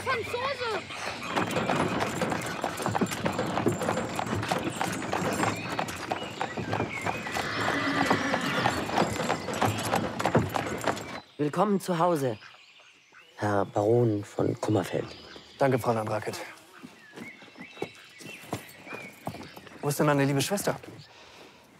Franzose! Willkommen zu Hause, Herr Baron von Kummerfeld. Danke, Frau Landraket. Wo ist denn meine liebe Schwester?